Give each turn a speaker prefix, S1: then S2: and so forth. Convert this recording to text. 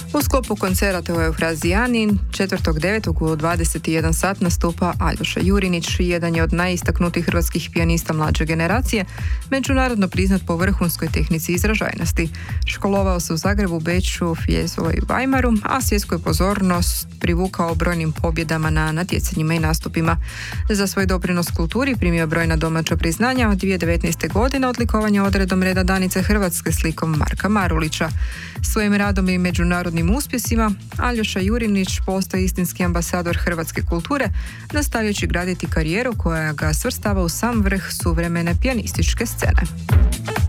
S1: U sklopu koncerata u Eufrazijani 4.9. u 21 sat nastupa Aljoša Jurinić, jedan je od najistaknutijih hrvatskih pijanista mlađe generacije, međunarodno priznat po vrhunskoj tehnici izražajnosti. Školovao se u Zagrebu, Beču, Fiesolu i Weimaru, a svjetsku je pozornost privukao brojnim pobjedama na natjecanjima i nastupima. Za svoj doprinos kulturi primio brojna domaća priznanja, od 2019. godine odlikovanje odredom reda Danice Hrvatske slikom Marka Marulića. Svojim radom i međunarodnim uspjesima Aljoša Jurinić postaje istinski ambasador hrvatske kulture, nastavljajući graditi karijeru koja ga svrstava u sam vrh suvremene pijanističke scene.